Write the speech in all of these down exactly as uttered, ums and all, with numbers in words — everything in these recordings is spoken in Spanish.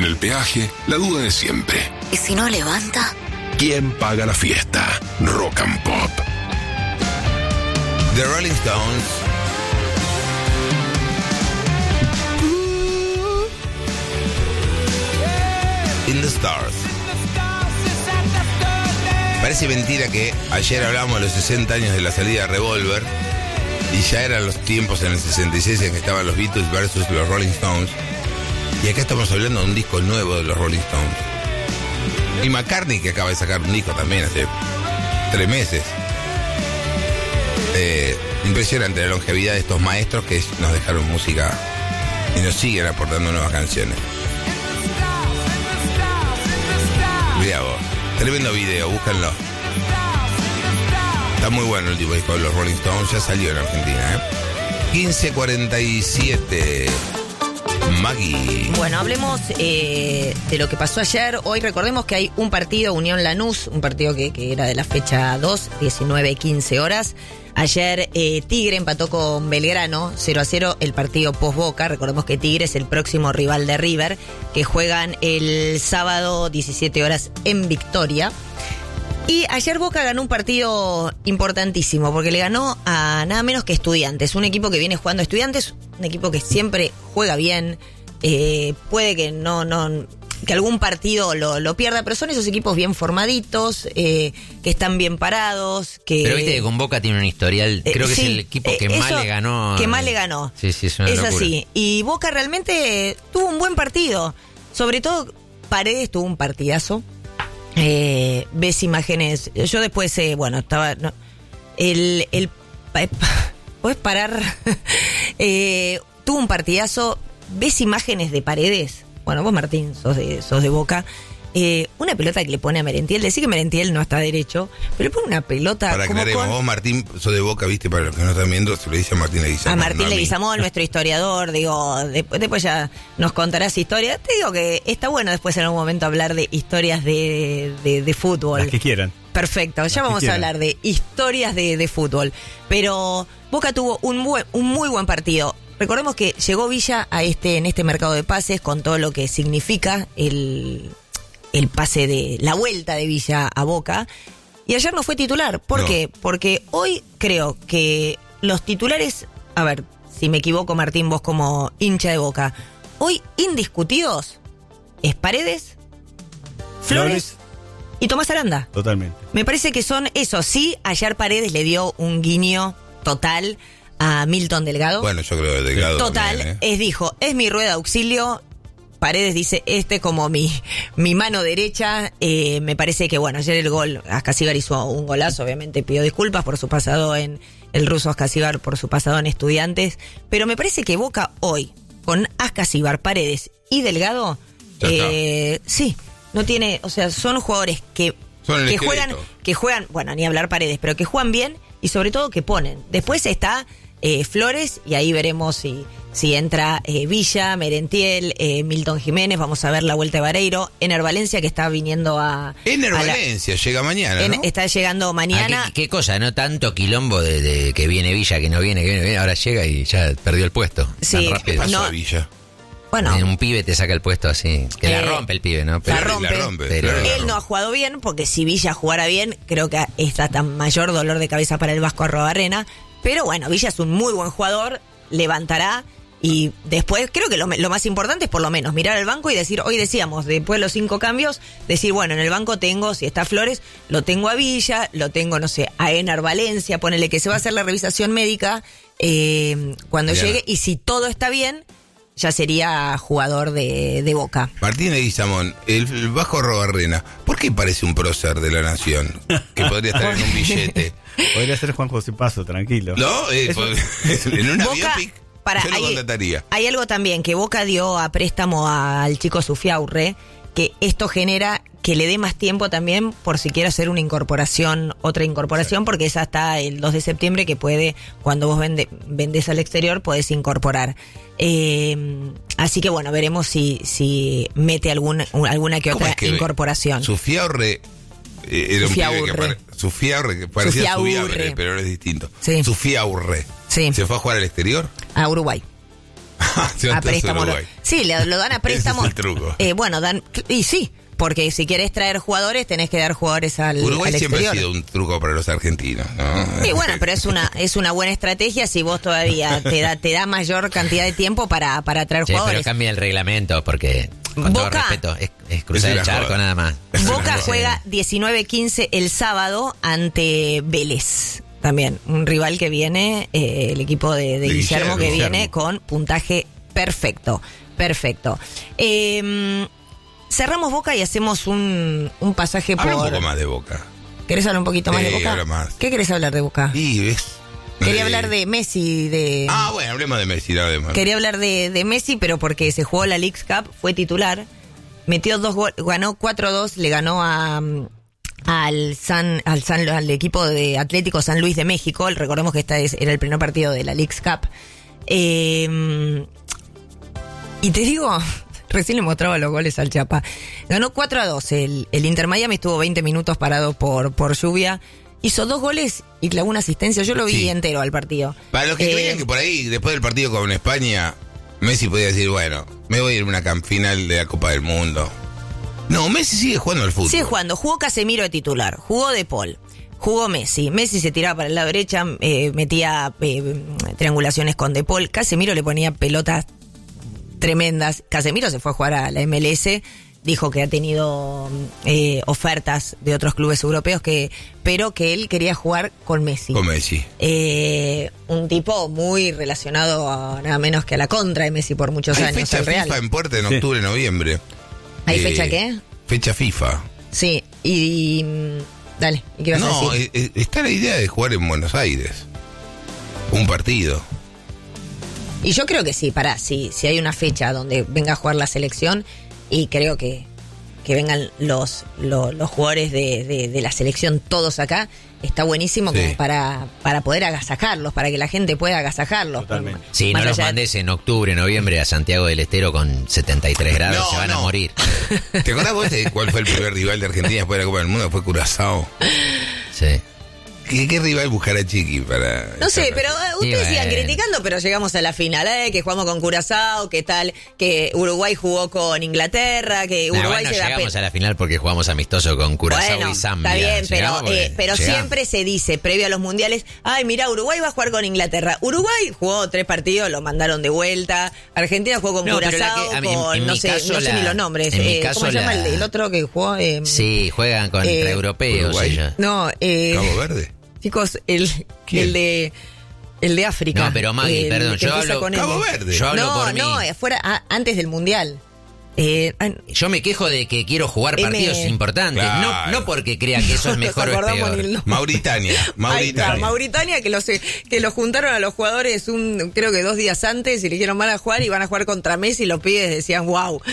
En el peaje, la duda de siempre. ¿Y si no levanta? ¿Quién paga la fiesta? Rock and Pop. The Rolling Stones. In the Stars. Parece mentira que ayer hablamos de los sesenta años de la salida de Revolver y ya eran los tiempos en el sesenta y seis en que estaban los Beatles versus los Rolling Stones. Y acá estamos hablando de un disco nuevo de los Rolling Stones. Y McCartney, que acaba de sacar un disco también hace tres meses. Eh, impresionante la longevidad de estos maestros que nos dejaron música y nos siguen aportando nuevas canciones. Mirá vos, tremendo video, búsquenlo. Está muy bueno el último disco de los Rolling Stones, ya salió en Argentina, ¿eh? quince cuarenta y siete. Maggie. Bueno, hablemos eh, de lo que pasó ayer. Hoy recordemos que hay un partido, Unión Lanús, un partido que, que era de la fecha dos, diecinueve quince horas. Ayer eh, Tigre empató con Belgrano, cero a cero, el partido post-Boca. Recordemos que Tigre es el próximo rival de River, que juegan el sábado diecisiete horas en Victoria. Y ayer Boca ganó un partido importantísimo, porque le ganó a nada menos que Estudiantes, un equipo que viene jugando Estudiantes, un equipo que siempre juega bien, eh, puede que no, no, que algún partido lo, lo pierda, pero son esos equipos bien formaditos, eh, que están bien parados, que... Pero viste que con Boca tiene un historial, creo que eh, sí, es el equipo que eh, más eso, le ganó. Que más le ganó. Sí, sí, es una Es locura. así. Y Boca realmente tuvo un buen partido, sobre todo Paredes tuvo un partidazo. Eh, ves imágenes, yo después, eh, bueno, estaba, no, el, el, ¿puedes parar? eh, tuvo un partidazo, ves imágenes de Paredes, bueno, vos Martín, sos de, sos de Boca, eh, una pelota que le pone a Merentiel, decir que Merentiel no está derecho, pero le pone una pelota. Para como aclaremos, con... vos Martín, sos de Boca, viste, para los que no están viendo, se lo dice a Martín Leguizamón. A Martín no a Leguizamón, nuestro historiador, digo, después, después ya nos contarás historia. Te digo que está bueno después en algún momento hablar de historias de, de, de fútbol. Las que quieran. Perfecto, ya Las vamos a hablar de historias de, de fútbol. Pero Boca tuvo un, buen, un muy buen partido. Recordemos que llegó Villa a este, en este mercado de pases con todo lo que significa el, el pase de la vuelta de Villa a Boca. Y ayer no fue titular. ¿Por No. qué? Porque hoy creo que los titulares, a ver, si me equivoco Martín, vos como hincha de Boca, hoy indiscutidos es Paredes, Flores, Flores y Tomás Aranda. Totalmente. Me parece que son eso. Sí, ayer Paredes le dio un guiño total a Milton Delgado. Bueno, yo creo que Delgado Total, también, ¿eh? es dijo, es mi rueda de auxilio. Paredes dice, este como mi, mi mano derecha. Eh, me parece que, bueno, ayer el gol, Ascasíbar hizo un golazo, obviamente pidió disculpas por su pasado en, el ruso Ascasíbar por su pasado en Estudiantes, pero me parece que Boca hoy, con Ascasíbar, Paredes y Delgado, eh, sí, no tiene, o sea, son jugadores que, Son el que esqueleto. juegan, que juegan, bueno, ni hablar Paredes, pero que juegan bien y sobre todo que ponen. Después está eh, Flores y ahí veremos si, si entra eh, Villa, Merentiel, eh, Milton Jiménez, vamos a ver la vuelta de Vareiro, Ener Valencia que está viniendo a... Ener a la- Valencia llega mañana, en- ¿no? está llegando mañana. Ah, ¿qué, qué cosa, no tanto quilombo de, de que viene Villa, que no viene, que viene, viene, ahora llega y ya perdió el puesto. Sí, tan ¿Qué rápido. pasó no. a Villa? Bueno, Un pibe te saca el puesto así, que la Eh, rompe el pibe, ¿no? la Pero- rompe. La rompe, Pero- claro, la él rompe. no ha jugado bien, porque si Villa jugara bien, creo que está tan mayor dolor de cabeza para el Vasco Arrobarrena. Pero bueno, Villa es un muy buen jugador, levantará. Y después creo que lo, lo más importante es por lo menos mirar al banco y decir, hoy decíamos, después de los cinco cambios, decir, bueno, en el banco tengo, si está Flores, lo tengo a Villa, lo tengo, no sé, a Ener Valencia, ponele que se va a hacer la revisación médica eh, cuando Bien. llegue, y si todo está bien, ya sería jugador de, de Boca. Martín Leguizamón, el, el Vasco Arrobarrena, ¿por qué parece un prócer de la nación? Que podría estar en un billete. Podría ser Juan José Paso, tranquilo. No, eh, Eso- pues, en una Boca, biopic para, yo lo hay, contrataría. hay algo también que Boca dio a préstamo al chico Sufiaurre, que esto genera que le dé más tiempo también por si quiere hacer una incorporación, otra incorporación, porque es hasta el dos de septiembre que puede, cuando vos vende, vendés al exterior, podés incorporar. Eh, así que bueno, veremos si, si mete algún, alguna que ¿Cómo otra es que incorporación. Sufiaurre eh, era un pibe que Sufiaurre. pare- Sufiaurre, que parecía Sufiaurre. Sufiaurre, pero es distinto. Sí. Sufiaurre. Sí. ¿Se fue a jugar al exterior? A Uruguay. Se van a todos préstamo. Uruguay. Sí, le, lo dan a préstamo. Ese es el truco. Eh, bueno, dan y sí, porque si querés traer jugadores tenés que dar jugadores al, Uruguay al siempre exterior. ha sido un truco para los argentinos, ¿no? Y bueno, pero es una es una buena estrategia si vos todavía te da te da mayor cantidad de tiempo para para traer Sí, jugadores. pero cambia el reglamento porque, con todo Boca- respeto, es, es cruzar Es el una charco joda. nada más. Boca Sí. juega diecinueve quince el sábado ante Vélez. También, un rival que viene, eh, el equipo de, de De Guillermo, Guillermo. que Guillermo. viene con puntaje perfecto. Perfecto. Eh, cerramos Boca y hacemos un, un pasaje Habla un por... poco más de Boca. ¿Querés hablar un poquito más Sí, de Boca? habla más. ¿Qué querés hablar de Boca? Y es... Quería eh, hablar de Messi, de... Ah, bueno, hablemos de Messi, nada más. Quería hablar de, de Messi, pero porque se jugó la Leagues Cup, fue titular, metió dos goles, ganó cuatro dos, le ganó a, mm, al San, al San, al equipo de Atlético San Luis de México. Recordemos que esta es, era el primer partido de la Leagues Cup. Eh, y te digo, recién le mostraba los goles al Chapa. Ganó cuatro a dos. El, el Inter Miami estuvo veinte minutos parado por, por lluvia. Hizo dos goles y clavó una asistencia. Yo lo vi Sí. entero al partido. Para los que Eh, creían que por ahí, después del partido con España, Messi podía decir, bueno, me voy a ir a una cam- final de la Copa del Mundo. No, Messi sigue jugando al fútbol. Sigue jugando. Jugó Casemiro de titular. Jugó De Paul. Jugó Messi. Messi se tiraba para el lado derecha, eh, metía eh, triangulaciones con De Paul. Casemiro le ponía pelotas tremendas. Casemiro se fue a jugar a la M L S. Dijo que ha tenido eh, ofertas de otros clubes europeos, que pero que él quería jugar con Messi. Con Messi. Eh, un tipo muy relacionado a nada menos que a la contra de Messi por muchos Hay años, fecha al Real. FIFA en puerta en Sí. octubre, noviembre. ¿Hay Eh, fecha qué? Fecha FIFA. Sí, y... y, mm, dale, ¿y qué ibas a No, decir? eh, eh, está la idea de jugar en Buenos Aires. Un partido. Y yo creo que sí, pará, si, si hay una fecha donde venga a jugar la selección, y creo que, que vengan los, los, los jugadores de, de, de la selección todos acá, está buenísimo Sí. como para, para poder agasajarlos, para que la gente pueda agasajarlos. Totalmente. Sí, Más no los allá de- mandes en octubre, noviembre a Santiago del Estero con setenta y tres grados, No, se van a no. morir. ¿Te acordás vos de cuál fue el primer rival de Argentina después de la Copa del Mundo? Fue Curazao. Sí. ¿Qué, qué rival buscará Chiqui para...? No sé, esta- pero eh, ustedes Y sigan bueno. criticando, pero llegamos a la final, ¿eh? Que jugamos con Curazao, que tal, que Uruguay jugó con Inglaterra, que Nah, Uruguay igual no se da llegamos pe- a la final porque jugamos amistoso con Curazao Bueno, y Zambia. está bien, pero, Llegamos porque eh, pero llegamos. siempre se dice, previo a los mundiales, ay, mira, Uruguay va a jugar con Inglaterra. Uruguay jugó tres partidos, lo mandaron de vuelta. Argentina jugó con No, pero la Curazao, que- a mí- en- con, en no mi sé, caso no sé la- ni los nombres. en mi Eh, caso ¿Cómo se llama la- el, el otro que jugó? Eh, Sí, juegan contra Eh, europeos Uruguay. ellos. No, eh, Cabo Verde. chicos, el, ¿Quién? el de... El de África. No, pero Maggie, El perdón, que yo empieza hablo- con M. Cabo Verde. Yo hablo no, por mí. no, eh, fuera, ah, antes del mundial. Eh, ah, Yo me quejo de que quiero jugar M. partidos importantes, Claro. no, no porque crea que eso es no mejor nos o es acordamos ni el peor. nombre. Mauritania. Ahí está, Mauritania. Mauritania, que los que los juntaron a los jugadores un creo que dos días antes y le dijeron van a jugar y van a jugar contra Messi y los pibes decían wow.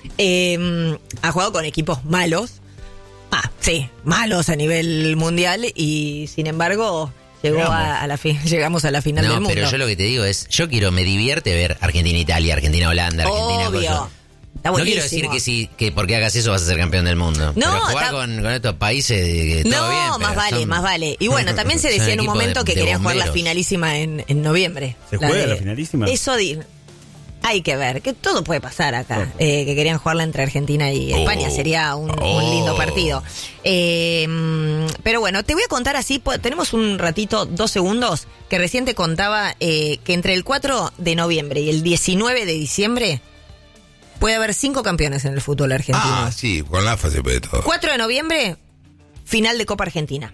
Eh, ha jugado con equipos malos. Ah, sí, malos a nivel mundial y sin embargo llegó Llegamos. a, a la fi- llegamos a la final del No, mundo. pero yo lo que te digo es, yo quiero, me divierte ver Argentina-Italia, Argentina-Holanda, Argentina... Obvio. Coso. Está No buenísimo. quiero decir que sí, que porque hagas eso vas a ser campeón del mundo. No, pero jugar está- con, con estos países, eh, todo No, bien, más pero vale, son- más vale. Y bueno, también se son decía en un equipos de- momento que de querían jugar la bomberos. finalísima en, en noviembre. ¿Se juega la finalísima? Eso di- hay que ver, que todo puede pasar acá. Eh, que querían jugarla entre Argentina y España. Oh. Sería un, un Oh. lindo partido. Eh, mm, pero bueno, te voy a contar así. po- Tenemos un ratito, dos segundos, que recién te contaba eh, que entre el cuatro de noviembre y el diecinueve de diciembre puede haber cinco campeones en el fútbol argentino. Ah, sí, con la A F A se puede todo. cuatro de noviembre, final de Copa Argentina.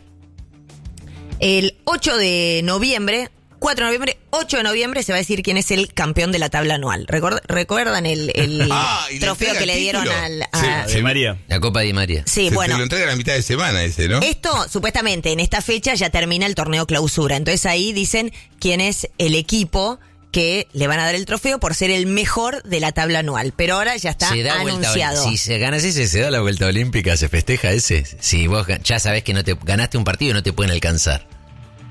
El ocho de noviembre, cuatro de noviembre, ocho de noviembre se va a decir quién es el campeón de la tabla anual. Record- ¿Recuerdan el, el Ah, y le trofeo entrega que le el dieron título. al... Sí, a- De María. La Copa Di María. Sí, Se bueno. te lo entrega a la mitad de semana ese, ¿no? Esto, supuestamente, en esta fecha ya termina el torneo clausura. Entonces ahí dicen quién es el equipo que le van a dar el trofeo por ser el mejor de la tabla anual. Pero ahora ya está Se da vuelta, anunciado. si se ganas ese, se da la vuelta olímpica, se festeja ese. Si vos ga- ya sabés que no te ganaste un partido y no te pueden alcanzar.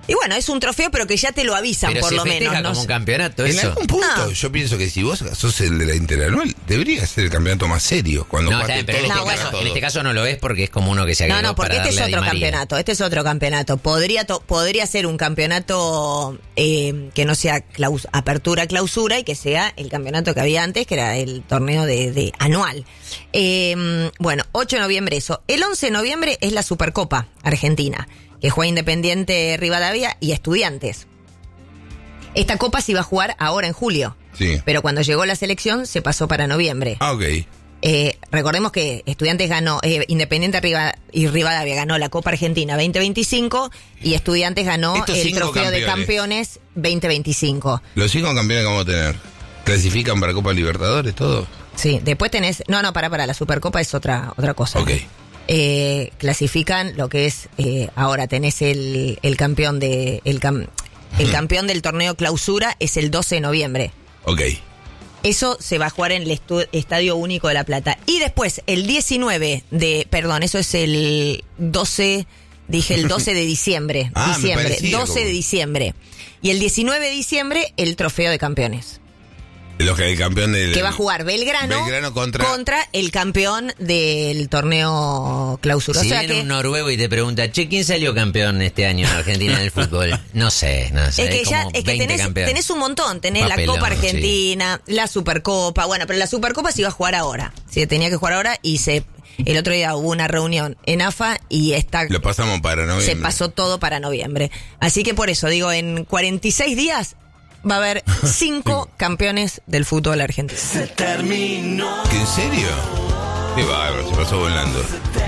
Y bueno, es un trofeo, pero que ya te lo avisan, Pero por se lo festeja menos. ¿no? como un campeonato, En eso. algún punto, No. yo pienso que si vos sos el de la interanual, debería ser el campeonato más serio. Cuando No, está parte bien, pero en todos este, contra caso, todos. en este caso no lo es porque es como uno que se agregó No, no, porque para este es darle a otro Di María. campeonato, este es otro campeonato. Podría to- podría ser un campeonato eh, que no sea claus- apertura, clausura y que sea el campeonato que había antes, que era el torneo de, de anual. Eh, bueno, ocho de noviembre eso. El once de noviembre es la Supercopa Argentina, que juega Independiente Rivadavia y Estudiantes. Esta copa se iba a jugar ahora en julio, Sí. pero cuando llegó la selección se pasó para noviembre. Ah, ok. Eh, recordemos que Estudiantes ganó, eh, Independiente Riva- y Rivadavia ganó la Copa Argentina veinte veinticinco y Estudiantes ganó Estos el cinco Trofeo de campeones. Campeones veinte veinticinco. Los cinco campeones que vamos a tener, ¿clasifican para Copa Libertadores todo? Sí, después tenés, no, no, para, para, la Supercopa es otra, otra cosa. Ok. Eh, clasifican lo que es, eh, ahora tenés el, el campeón de, el, cam- el campeón del torneo clausura es el doce de noviembre. Ok. Eso se va a jugar en el estu- Estadio Único de La Plata. Y después, el diecinueve de... Perdón, eso es el doce... Dije el doce de diciembre. Ah, me diciembre. parecía doce como- de diciembre. Y el diecinueve de diciembre, el Trofeo de Campeones. Los que el campeón del... Que va a jugar Belgrano, Belgrano contra... el campeón del torneo clausura. Si o sea viene que... un noruego y te pregunta, che, ¿quién salió campeón este año en Argentina en el fútbol? No sé, no sé. Es que hay ya, como es que veinte tenés, campeones. tenés un montón, tenés Papelón, la Copa Argentina, la Supercopa, bueno, pero la Supercopa se iba a jugar ahora, se tenía que jugar ahora y se, el otro día hubo una reunión en A F A y esta, Lo pasamos para noviembre. se pasó todo para noviembre. Así que por eso digo, en cuarenta y seis días va a haber cinco campeones del fútbol argentino. ¿Que en serio? Qué bárbaro, se pasó volando.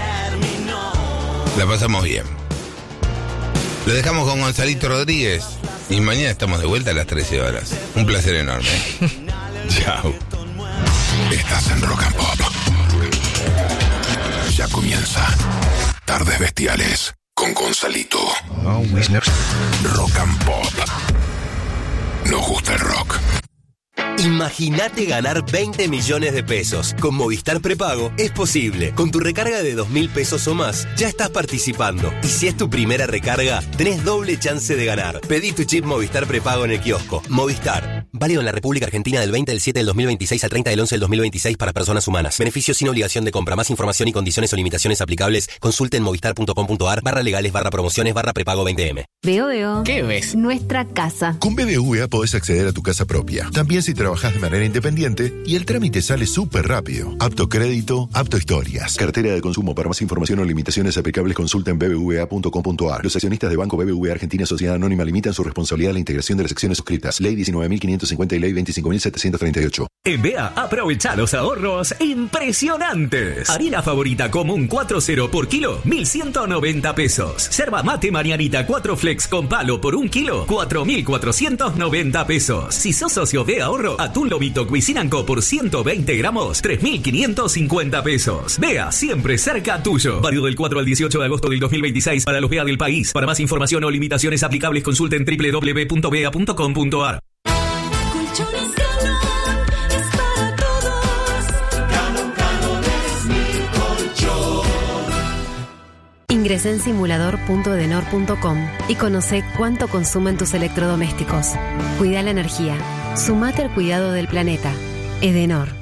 La pasamos bien. Lo dejamos con Gonzalito Rodríguez y mañana estamos de vuelta a las trece horas. Un placer enorme. Chao. Estás en Rock and Pop. Ya comienza Tardes Bestiales con Gonzalito. Rock and Pop. Nos gusta el rock. Imagínate ganar veinte millones de pesos. Con Movistar Prepago es posible. Con tu recarga de dos mil pesos o más, ya estás participando. Y si es tu primera recarga, tenés doble chance de ganar. Pedí tu chip Movistar Prepago en el kiosco. Movistar. Válido en la República Argentina del veinte del siete del dos mil veintiséis al treinta del once del dos mil veintiséis para personas humanas. Beneficio sin obligación de compra. Más información y condiciones o limitaciones aplicables. Consulte en movistar.com.ar barra legales barra promociones barra prepago veinte eme. Veo, veo. ¿Qué ves? Nuestra casa. Con B B V A podés acceder a tu casa propia. También si trabajás de manera independiente y el trámite sale súper rápido. Apto crédito, apto historias. Cartera de consumo. Para más información o limitaciones aplicables consulta en b b v a punto com punto a r. Los accionistas de Banco B B V A Argentina Sociedad Anónima limitan su responsabilidad a la integración de las acciones suscritas. Ley diecinueve mil quinientos cincuenta y Ley veinticinco mil setecientos treinta y ocho. En B A aprovecha los ahorros impresionantes. Harina favorita común cuatro cero por kilo, mil ciento noventa pesos. Yerba mate Marianita cuatro flex con palo por un kilo, cuatro mil cuatrocientos noventa pesos. Si sos socio de ahorro, atún lomito Cuisinanco por ciento veinte gramos, tres mil quinientos cincuenta pesos. B A siempre cerca tuyo. Válido del cuatro al dieciocho de agosto del dos mil veintiséis para los B A del país. Para más información o limitaciones aplicables consulten doble u doble u doble u punto b a punto com punto a r. Colchones Galón es para todos. Galón, Galón es mi colchón. Ingresa en simulador punto edenor punto com y conoce cuánto consumen tus electrodomésticos. Cuida la energía. Sumate al cuidado del planeta. Edenor.